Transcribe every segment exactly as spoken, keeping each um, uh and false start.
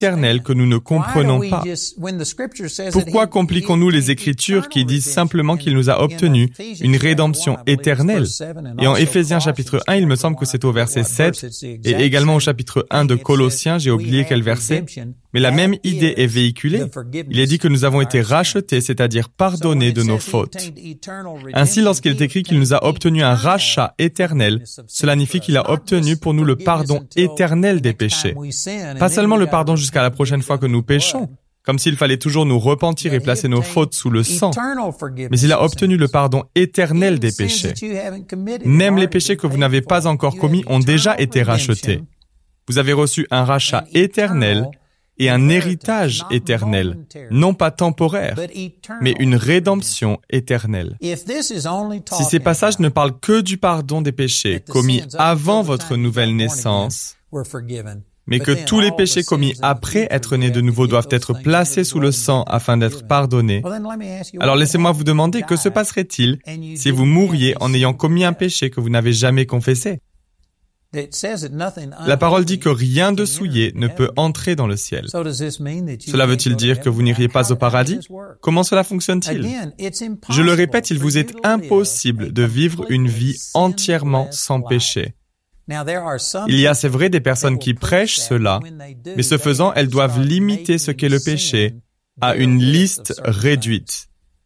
éternel que nous ne comprenons pas. Pourquoi compliquons-nous les Écritures qui disent simplement qu'il nous a obtenu une rédemption éternelle? Et en Éphésiens chapitre un, il me semble que c'est au verset sept, et également au chapitre un de Colossiens, j'ai oublié quel verset, mais la même idée est véhiculée. Il est dit que nous avons été rachetés, c'est-à-dire pardonnés de nos fautes. Ainsi, lorsqu'il est écrit qu'il nous a obtenu un rachat éternel, cela signifie qu'il a obtenu pour nous le pardon éternel des péchés. Pas seulement le pardon jusqu'à la prochaine fois que nous péchons, comme s'il fallait toujours nous repentir et placer nos fautes sous le sang, mais il a obtenu le pardon éternel des péchés. Même les péchés que vous n'avez pas encore commis ont déjà été rachetés. Vous avez reçu un rachat éternel et un héritage éternel, non pas temporaire, mais une rédemption éternelle. Si ces passages ne parlent que du pardon des péchés commis avant votre nouvelle naissance, mais que tous les péchés commis après être nés de nouveau doivent être placés sous le sang afin d'être pardonnés, alors laissez-moi vous demander, que se passerait-il si vous mouriez en ayant commis un péché que vous n'avez jamais confessé? La parole dit que rien de souillé ne peut entrer dans le ciel. Cela veut-il dire que vous n'iriez pas au paradis? Comment cela fonctionne-t-il? Je le répète, il vous est impossible de vivre une vie entièrement sans péché. Il y a, c'est vrai, des personnes qui prêchent cela, mais ce faisant, elles doivent limiter ce qu'est le péché à une liste réduite.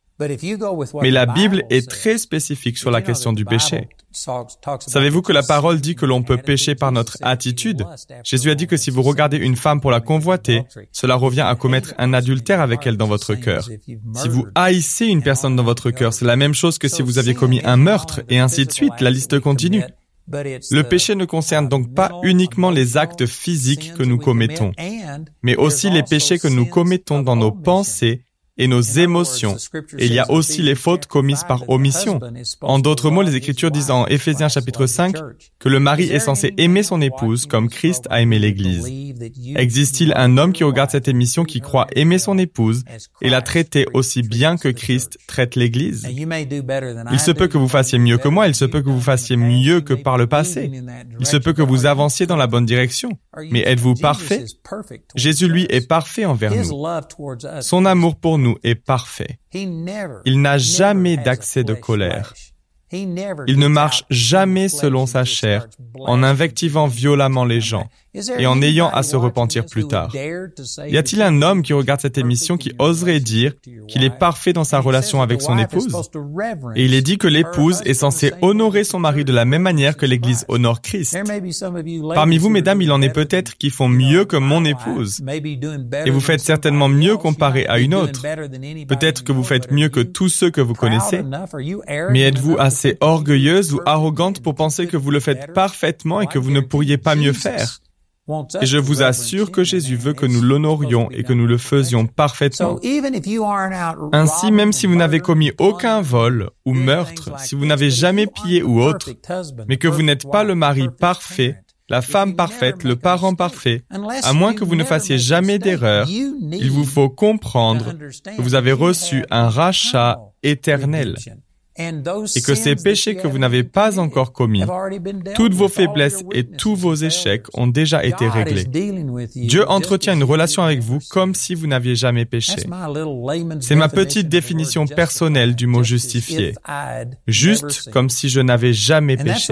Mais la Bible est très spécifique sur la question du péché. Savez-vous que la parole dit que l'on peut pécher par notre attitude? Jésus a dit que si vous regardez une femme pour la convoiter, cela revient à commettre un adultère avec elle dans votre cœur. Si vous haïssez une personne dans votre cœur, c'est la même chose que si vous aviez commis un meurtre, et ainsi de suite, la liste continue. Le péché ne concerne donc pas uniquement les actes physiques que nous commettons, mais aussi les péchés que nous commettons dans nos pensées et nos émotions. Et il y a aussi les fautes commises par omission. En d'autres mots, les Écritures disent en Éphésiens chapitre cinq que le mari est censé aimer son épouse comme Christ a aimé l'Église. Existe-t-il un homme qui regarde cette émission qui croit aimer son épouse et la traiter aussi bien que Christ traite l'Église? Il se peut que vous fassiez mieux que moi, il se peut que vous fassiez mieux que par le passé. Il se peut que vous avanciez dans la bonne direction. Mais êtes-vous parfait? Jésus, lui, est parfait envers nous. Son amour pour nous est parfait. Il n'a jamais d'accès de colère. Il ne marche jamais selon sa chair, en invectivant violemment les gens et en ayant à se repentir plus tard. Y a-t-il un homme qui regarde cette émission qui oserait dire qu'il est parfait dans sa relation avec son épouse? Et il est dit que l'épouse est censée honorer son mari de la même manière que l'Église honore Christ. Parmi vous, mesdames, il en est peut-être qui font mieux que mon épouse. Et vous faites certainement mieux comparé à une autre. Peut-être que vous faites mieux que tous ceux que vous connaissez. Mais êtes-vous assez orgueilleuse ou arrogante pour penser que vous le faites parfaitement et que vous ne pourriez pas mieux faire? Et je vous assure que Jésus veut que nous l'honorions et que nous le faisions parfaitement. Ainsi, même si vous n'avez commis aucun vol ou meurtre, si vous n'avez jamais pillé ou autre, mais que vous n'êtes pas le mari parfait, la femme parfaite, le parent parfait, à moins que vous ne fassiez jamais d'erreur, il vous faut comprendre que vous avez reçu un rachat éternel. Et que ces péchés que vous n'avez pas encore commis, toutes vos faiblesses et tous vos échecs ont déjà été réglés. Dieu entretient une relation avec vous comme si vous n'aviez jamais péché. C'est ma petite définition personnelle du mot justifié. Juste comme si je n'avais jamais péché.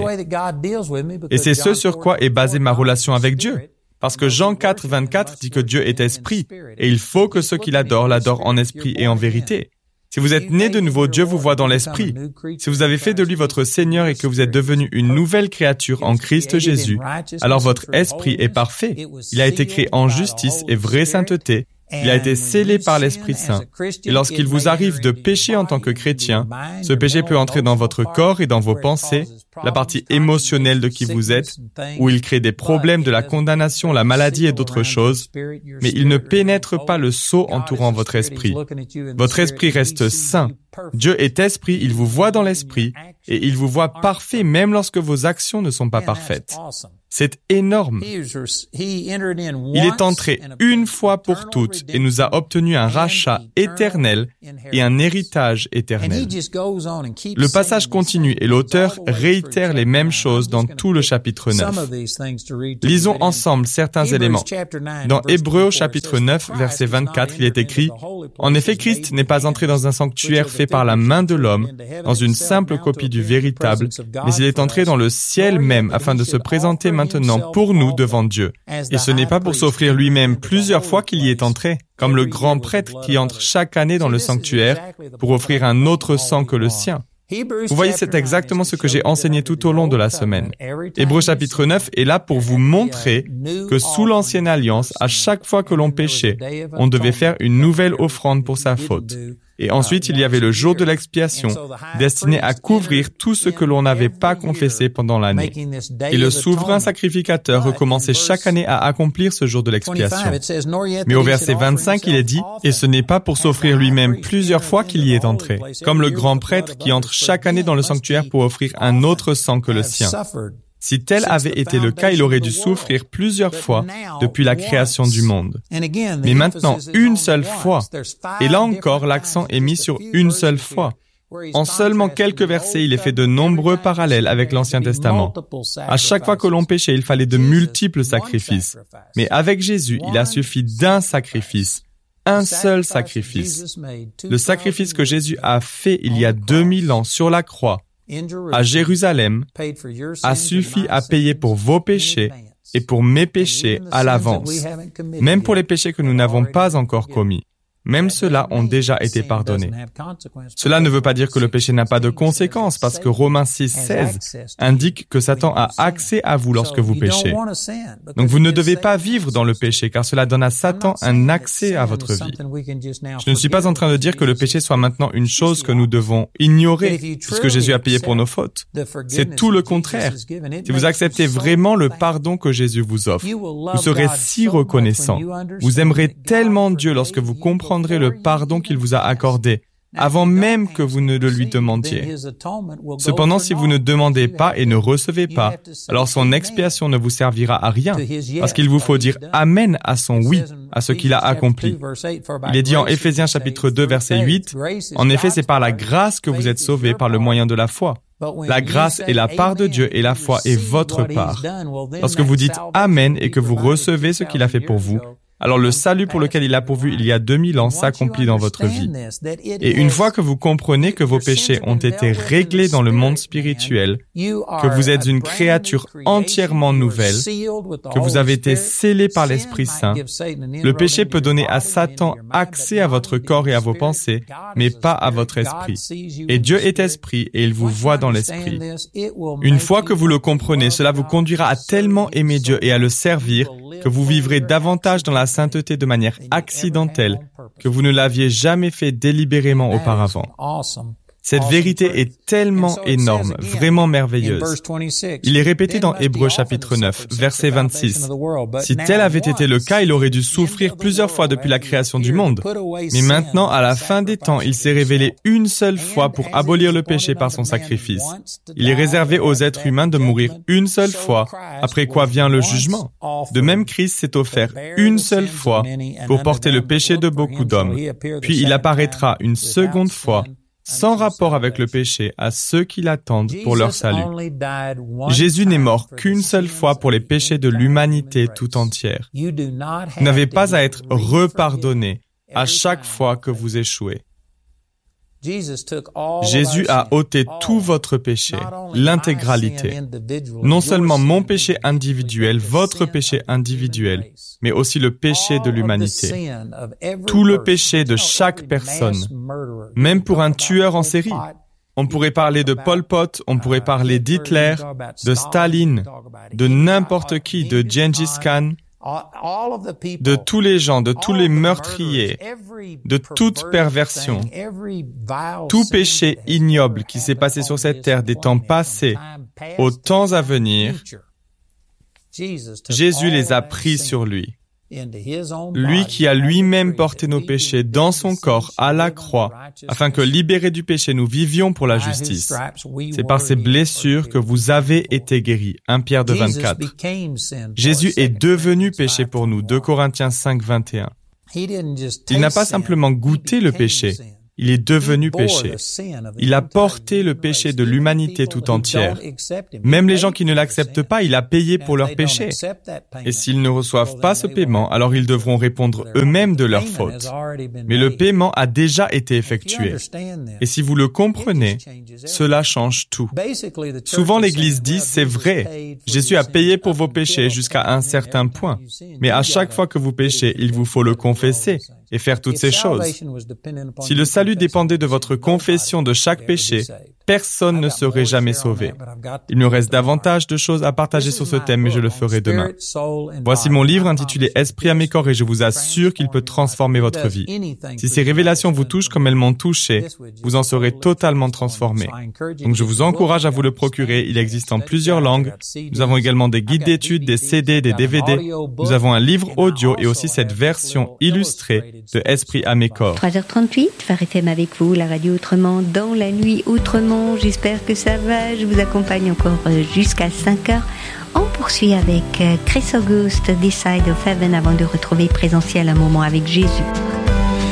Et c'est ce sur quoi est basée ma relation avec Dieu. Parce que Jean quatre, vingt-quatre dit que Dieu est esprit, et il faut que ceux qui l'adorent l'adorent en esprit et en vérité. Si vous êtes né de nouveau, Dieu vous voit dans l'esprit. Si vous avez fait de lui votre Seigneur et que vous êtes devenu une nouvelle créature en Christ Jésus, alors votre esprit est parfait. Il a été créé en justice et vraie sainteté. Il a été scellé par l'Esprit Saint. Et lorsqu'il vous arrive de pécher en tant que chrétien, ce péché peut entrer dans votre corps et dans vos pensées, la partie émotionnelle de qui vous êtes, où il crée des problèmes de la condamnation, la maladie et d'autres choses, mais il ne pénètre pas le sceau entourant votre esprit. Votre esprit reste saint. Dieu est esprit, il vous voit dans l'esprit, et il vous voit parfait même lorsque vos actions ne sont pas parfaites. C'est énorme. Il est entré une fois pour toutes et nous a obtenu un rachat éternel et un héritage éternel. Le passage continue et l'auteur réitère les mêmes choses dans tout le chapitre neuf. Lisons ensemble certains éléments. Dans Hébreux chapitre neuf, verset vingt-quatre, il est écrit « En effet, Christ n'est pas entré dans un sanctuaire fait par la main de l'homme, dans une simple copie du véritable, mais il est entré dans le ciel même afin de se présenter maintenant pour nous devant Dieu. Et ce n'est pas pour s'offrir lui-même plusieurs fois qu'il y est entré, comme le grand prêtre qui entre chaque année dans le sanctuaire pour offrir un autre sang que le sien. » Vous voyez, c'est exactement ce que j'ai enseigné tout au long de la semaine. Hébreux chapitre neuf est là pour vous montrer que sous l'ancienne alliance, à chaque fois que l'on péchait, on devait faire une nouvelle offrande pour sa faute. Et ensuite, il y avait le jour de l'expiation, destiné à couvrir tout ce que l'on n'avait pas confessé pendant l'année. Et le souverain sacrificateur recommençait chaque année à accomplir ce jour de l'expiation. Mais au verset vingt-cinq, il est dit « Et ce n'est pas pour s'offrir lui-même plusieurs fois qu'il y est entré, comme le grand prêtre qui entre chaque année dans le sanctuaire pour offrir un autre sang que le sien. » Si tel avait été le cas, il aurait dû souffrir plusieurs fois depuis la création du monde. Mais maintenant, une seule fois. Et là encore, l'accent est mis sur une seule fois. En seulement quelques versets, il est fait de nombreux parallèles avec l'Ancien Testament. À chaque fois que l'on péchait, il fallait de multiples sacrifices. Mais avec Jésus, il a suffi d'un sacrifice. Un seul sacrifice. Le sacrifice que Jésus a fait il y a deux mille ans sur la croix, à Jérusalem, a suffi à payer pour vos péchés et pour mes péchés à l'avance, même pour les péchés que nous n'avons pas encore commis. Même ceux-là ont déjà été pardonnés. Cela ne veut pas dire que le péché n'a pas de conséquences, parce que Romains six, seize indique que Satan a accès à vous lorsque vous péchez. Donc vous ne devez pas vivre dans le péché, car cela donne à Satan un accès à votre vie. Je ne suis pas en train de dire que le péché soit maintenant une chose que nous devons ignorer, puisque Jésus a payé pour nos fautes. C'est tout le contraire. Si vous acceptez vraiment le pardon que Jésus vous offre, vous serez si reconnaissant. Vous aimerez tellement Dieu lorsque vous comprendrez le pardon qu'il vous a accordé, avant même que vous ne le lui demandiez. Cependant, si vous ne demandez pas et ne recevez pas, alors son expiation ne vous servira à rien, parce qu'il vous faut dire Amen à son oui, à ce qu'il a accompli. Il est dit en Éphésiens chapitre deux, verset huit, « En effet, c'est par la grâce que vous êtes sauvés par le moyen de la foi. La grâce est la part de Dieu et la foi est votre part. Lorsque vous dites Amen et que vous recevez ce qu'il a fait pour vous, alors le salut pour lequel il a pourvu il y a deux mille ans s'accomplit dans votre vie. Et une fois que vous comprenez que vos péchés ont été réglés dans le monde spirituel, que vous êtes une créature entièrement nouvelle, que vous avez été scellé par l'Esprit Saint, le péché peut donner à Satan accès à votre corps et à vos pensées, mais pas à votre esprit. Et Dieu est esprit et il vous voit dans l'esprit. Une fois que vous le comprenez, cela vous conduira à tellement aimer Dieu et à le servir que vous vivrez davantage dans la sainteté de manière accidentelle que vous ne l'aviez jamais fait délibérément auparavant. Cette vérité est tellement énorme, vraiment merveilleuse. Il est répété dans Hébreux chapitre neuf, verset vingt-six. Si tel avait été le cas, il aurait dû souffrir plusieurs fois depuis la création du monde. Mais maintenant, à la fin des temps, il s'est révélé une seule fois pour abolir le péché par son sacrifice. Il est réservé aux êtres humains de mourir une seule fois, après quoi vient le jugement. De même, Christ s'est offert une seule fois pour porter le péché de beaucoup d'hommes. Puis il apparaîtra une seconde fois sans rapport avec le péché, à ceux qui l'attendent pour leur salut. Jésus n'est mort qu'une seule fois pour les péchés de l'humanité tout entière. Vous n'avez pas à être repardonné à chaque fois que vous échouez. Jésus a ôté tout votre péché, l'intégralité. Non seulement mon péché individuel, votre péché individuel, mais aussi le péché de l'humanité. Tout le péché de chaque personne, même pour un tueur en série. On pourrait parler de Pol Pot, on pourrait parler d'Hitler, de Staline, de n'importe qui, de Gengis Khan, de tous les gens, de tous les meurtriers, de toute perversion, tout péché ignoble qui s'est passé sur cette terre des temps passés aux temps à venir, Jésus les a pris sur lui. lui qui a lui-même porté nos péchés dans son corps à la croix, afin que, libérés du péché, nous vivions pour la justice. C'est par ses blessures que vous avez été guéris. Premier Pierre deux, vingt-quatre. Jésus est devenu péché pour nous. deux Corinthiens cinq, vingt et un. Il n'a pas simplement goûté le péché. Il est devenu péché. Il a porté le péché de l'humanité tout entière. Même les gens qui ne l'acceptent pas, il a payé pour leurs péchés. Et s'ils ne reçoivent pas ce paiement, alors ils devront répondre eux-mêmes de leurs fautes. Mais le paiement a déjà été effectué. Et si vous le comprenez, cela change tout. Souvent l'Église dit, c'est vrai, Jésus a payé pour vos péchés jusqu'à un certain point. Mais à chaque fois que vous péchez, il vous faut le confesser et faire toutes ces choses. Si le salut dépendait de votre confession de chaque péché, personne ne serait jamais sauvé. Il me reste davantage de choses à partager sur ce thème, mais je le ferai demain. Voici mon livre intitulé « Esprit à mes corps » et je vous assure qu'il peut transformer votre vie. Si ces révélations vous touchent comme elles m'ont touché, vous en serez totalement transformé. Donc je vous encourage à vous le procurer. Il existe en plusieurs langues. Nous avons également des guides d'études, des C D, des D V D. Nous avons un livre audio et aussi cette version illustrée de Esprit à mes corps. trois heures trente-huit, Phare F M avec vous, la radio autrement, dans la nuit autrement. J'espère que ça va. Je vous accompagne encore jusqu'à cinq heures. On poursuit avec Chris August, This Side of Heaven, avant de retrouver présentiel un moment avec Jésus.